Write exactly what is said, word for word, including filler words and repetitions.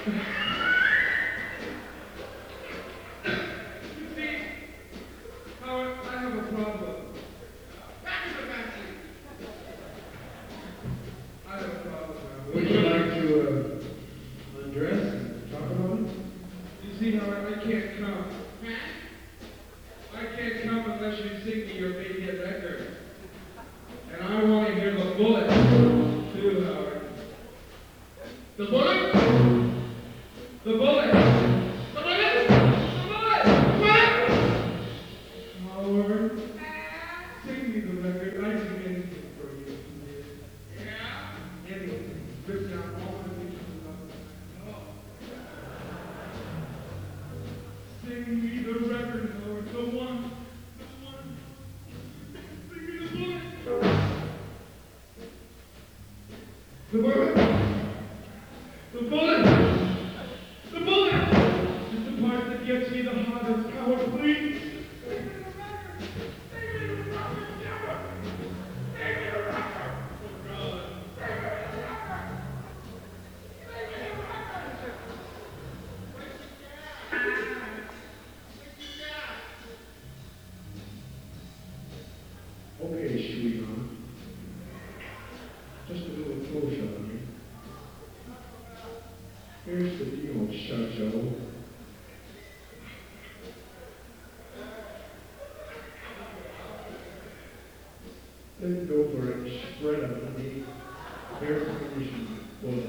Would you like to uh, undress and talk about it? You see how I, I can't come. I can't come unless you sing me your big hit record. And I want to hear the bullet, too, Howard. The bullet? The bullet! The bullet! The bullet! What? Howard, sing me the record. I do anything for you. Yeah? Anything. Rip down all the things you love. Sing me the record, Howard. The one. The one. Sing me the bullet. The bullet. The bullet. The bullet. It's the part that gets me the hottest. Howard, please. Sing me the record. Sing me the record, Howard. Sing me the record. Oh, God. Sing me the record. Sing me the record. Okay, sweetheart. Just a little closer on me. Here's the deal, Shudjo. Let's go for it. Spread up, honey. Air conditioning. Bullet.